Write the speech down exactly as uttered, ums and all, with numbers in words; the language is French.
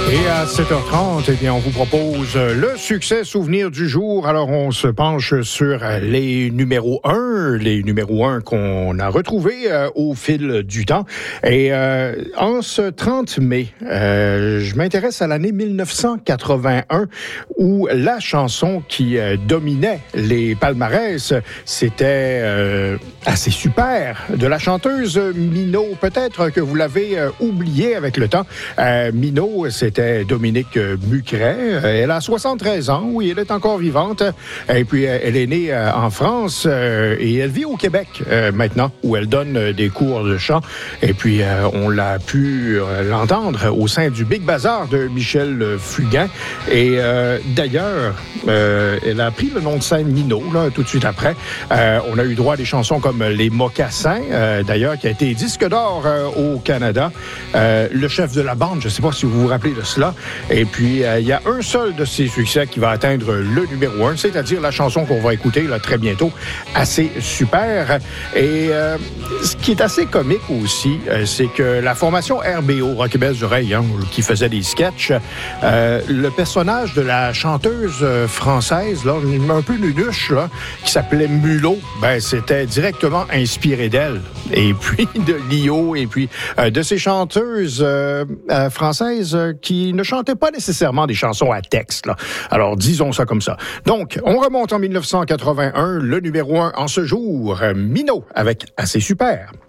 Et à sept heures trente, eh bien, on vous propose le succès souvenir du jour. Alors, on se penche sur les numéros un, les numéros un qu'on a retrouvés euh, au fil du temps. Et euh, en ce trente mai, euh, je m'intéresse à l'année mille neuf cent quatre-vingt-un, où la chanson qui euh, dominait les palmarès, c'était euh, assez super, de la chanteuse Minot. Peut-être que vous l'avez euh, oublié avec le temps. Euh, Minot, c'était Dominique Mucret. Elle a soixante-treize ans, oui, elle est encore vivante. Et puis, elle est née en France et elle vit au Québec maintenant, où elle donne des cours de chant. Et puis, on l'a pu l'entendre au sein du Big Bazar de Michel Fugain. Et euh, d'ailleurs, euh, elle a pris le nom de scène Minot, là, tout de suite après. Euh, on a eu droit à des chansons comme Les Mocassins, euh, d'ailleurs, qui a été disque d'or euh, au Canada. Euh, le chef de la bande, je ne sais pas si vous vous rappelez de cela. Et puis, il euh, y a un seul de ces succès qui va atteindre le numéro un, c'est-à-dire la chanson qu'on va écouter là, très bientôt, Assez super. Et euh, ce qui est assez comique aussi, euh, c'est que la formation R B O, Rock et Belles Oreilles, hein, qui faisait des sketchs, euh, le personnage de la chanteuse française, là, un peu nunuche, là, qui s'appelait Mulot, ben, c'était directement inspiré d'elle. Et puis de Lio, et puis euh, de ces chanteuses euh, euh, françaises euh, qui ne chantaient pas nécessairement des chansons à texte, là. Alors, disons ça comme ça. Donc, on remonte en mille neuf cent quatre-vingt-un, le numéro un en ce jour, Minot, avec Assez super.